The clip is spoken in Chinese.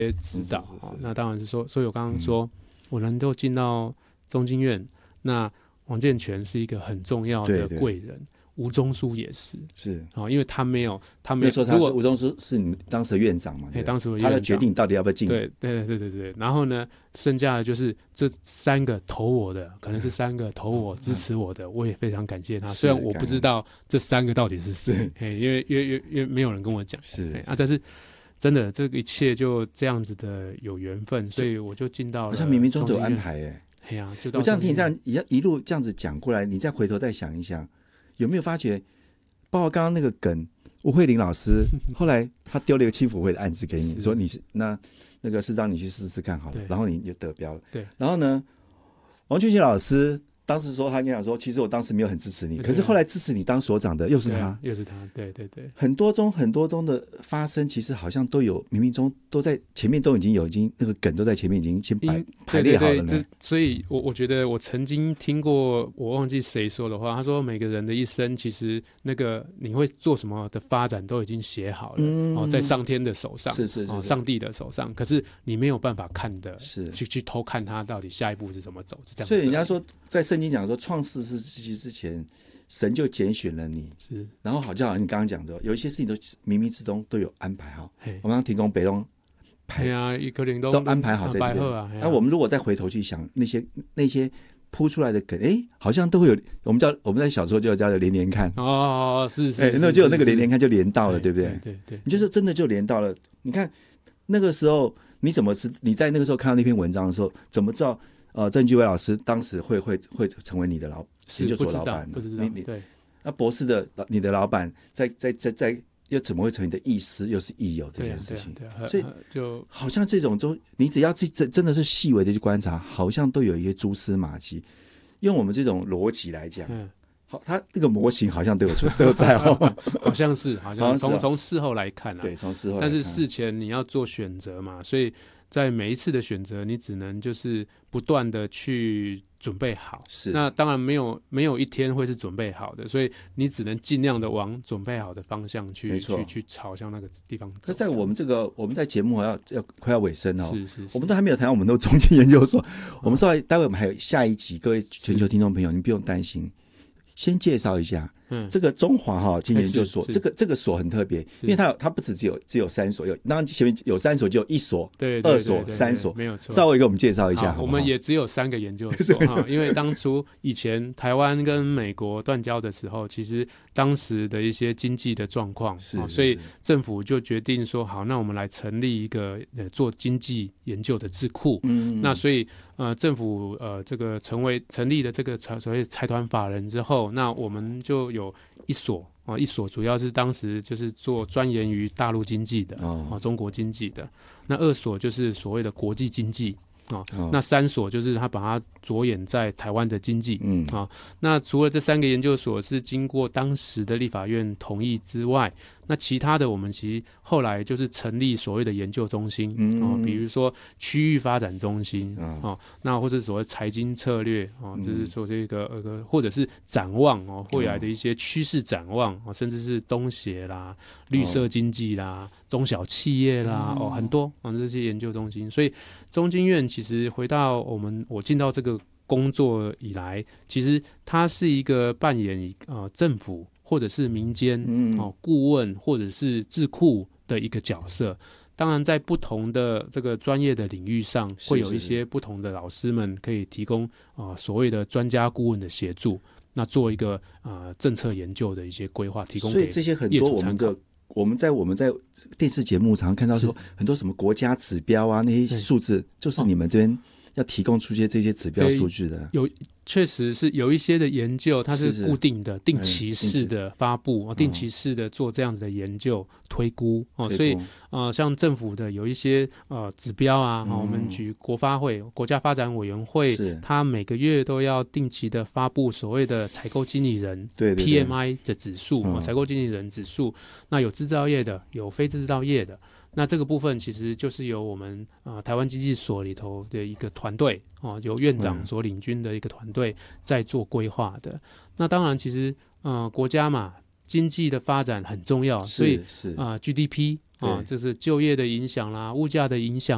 指导。那当然是说，所以我刚刚说，我能够进到中经院，那王建全是一个很重要的贵人。吴中书也是，因为他没有那时候他是吴中书是你们当时的院长嘛？对， 当时的院长，他的决定到底要不要进？ 对。然后呢，剩下的就是这3个投我的，可能是3个投我支持我的，我也非常感谢他。虽然我不知道这3个到底是谁，因为没有人跟我讲，但是真的这个一切就这样子的有缘分，所以我就进到了。 好像冥冥中都有安排我这样听你这样一路这样子讲过来，你再回头再想一想。有没有发觉，包括刚刚那个梗，吴慧玲老师后来他丢了一个七福会的案子给你，说你是那个市长，你去试试看好了，然后你就得标了。 对， 然后呢，王俊杰老师当时说，他跟你讲说，其实我当时没有很支持你，可是后来支持你当所长的又是他， 对。 很多中的发生，其实好像都有冥冥中都在前面都已经那个梗都在前面已经先排列好了呢。 所以我觉得我曾经听过，我忘记谁说的话，他说每个人的一生其实那个你会做什么的发展都已经写好了，在上天的手上， 是上帝的手上，可是你没有办法看的，去偷看他到底下一步是怎么走，是这样子。 所以人家说在圣经讲说创世纪之前，神就拣选了你，然后好像你刚刚讲的，有一些事情都冥冥之中都有安排好。我们提供北东，都安排好在这边。那我们如果再回头去想那些铺出来的梗，好像都会有。我们在小时候就叫连连看是， 那就有那个连连看就连到了，对不对？ 对， 你就是真的就连到了。你看那个时候，你在那个时候看到那篇文章的时候，怎么知道郑居伟老师当时会成为你的研究所老板呢？ 不知道，对。 那博士的你的老板在又怎么会成为你的义师，又是义友这件事情？所以就好像这种你只要真的是细微的去观察，好像都有一些蛛丝马迹。用我们这种逻辑来讲，好，它那个模型好像都有在好像是从事后来看对，从事后来看， 但是事前你要做选择嘛，所以在每一次的选择，你只能就是不断的去准备好。那当然没有一天会是准备好的，所以你只能尽量的往准备好的方向去朝向那个地方走。 那在我们在节目要快要尾声是我们都还没有谈到我们的中经研究所。我们待会我们还有下一集，各位全球听众朋友，你不用担心。先介绍一下，这个中华经济研究所，这个所很特别，因为它不只有3所，当然前面有3所，就有1所、2所、3所， 没有错。 稍微给我们介绍一下， 我们也只有3个研究所因为当初以前台湾跟美国断交的时候，其实当时的一些经济的状况，所以政府就决定说，好，那我们来成立一个做经济研究的智库。那所以政府这个成立了这个所谓财团法人之后，那我们就有一所主要是当时就是做钻研于大陆经济的中国经济的，那2所就是所谓的国际经济那3所就是他把它着眼在台湾的经济那除了这3个研究所是经过当时的立法院同意之外，那其他的我们其实后来就是成立所谓的研究中心比如说区域发展中心那或者所谓财经策略就是说这个或者是展望未来的一些趋势展望甚至是东协啦、绿色经济啦、中小企业啦很多这些研究中心。所以中经院其实回到我进到这个工作以来，其实它是一个扮演政府或者是民间顾问或者是智库的一个角色。当然在不同的这个专业的领域上，会有一些不同的老师们可以提供所谓的专家顾问的协助，那做一个政策研究的一些规划，提供给业主参考。所以这些很多我们在电视节目常常看到说很多什么国家指标啊，那些数字就是你们这边要提供出这些指标数据的。 确实是有一些的研究，它是固定的、定期式的发布，定期式的做这样子的研究推估所以像政府的有一些指标我们举国发会国家发展委员会，它每个月都要定期的发布所谓的采购经理人PMI 的指数采购经理人指数。那有制造业的，有非制造业的。那这个部分其实就是由我们台湾经济所里头的一个团队由院长所领军的一个团队在做规划的。那当然其实国家嘛，经济的发展很重要，所以GDP这是就业的影响啦、物价的影响